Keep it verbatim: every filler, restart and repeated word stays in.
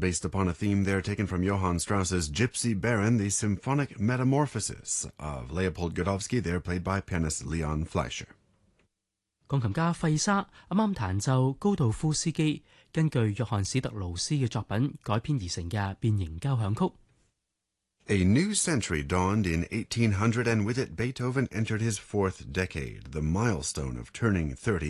based upon a theme there taken from Johann Strauss's Gypsy Baron, the symphonic metamorphosis of Leopold Godowsky, there played by pianist Leon Fleischer. 鋼琴家費沙啱啱彈奏高道夫斯基根據約翰史特勞斯嘅作品改編而成嘅變形交響曲。 A new century dawned in eighteen hundred, and with it Beethoven entered his fourth decade, the milestone of turning thirty